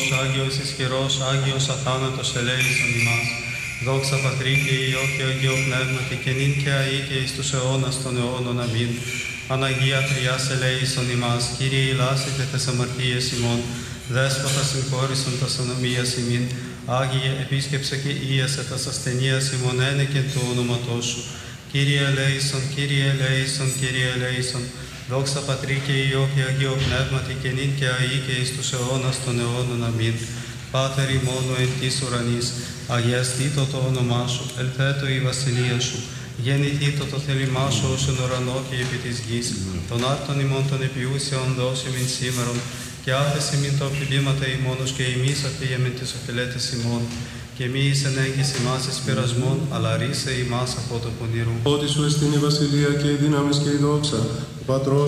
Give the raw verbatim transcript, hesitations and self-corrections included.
Άγιος ισχυρός, Άγιος αθάνατος ελέησον ημάς. Δόξα Πατρί και Υιό και Αγίο Πνεύματι και νυν και αεί και εις τους αιώνας των αιώνων. Αμήν. Παναγία Τριάς ελέησον ημάς. Κύριε ηλάσετε τες αμαρτίες ημών. Δέσποτα συγχώρησον τας ανομίας ημίν. Άγιε επίσκεψε και ίασε τας ασθενείας ημών ένεκεν του όνοματός σου. Κύριε ελέησον, Κύριε ελέησον, Κύριε ελέησον. Δόξα Πατρί και Υιό και Αγίο Πνεύματι και νυν και αεί και εις τους αιώνας των αιώνων. Αμήν. Πάτερ ημών ο εν της ουρανής, αγιαστήτω το όνομά σου, ελθέτω η βασιλεία σου. Γεννηθήτω το θέλημά σου ως εν ουρανό και επί της γης. Των άρτων ημών των επιούσιων δώσει μην σήμερον, και άφεση μην το αφιλήματα ημώνος και ημείς αφήγεμεν τις οφειλέτες ημών. Και μη εις ενέγγις ημάς εις πειρασμόν, αλλά ρίσε ημάς από το πονηρού. Ότι σου εστίν η βασιλεία και η δύναμις και η δόξα, ο Πατρός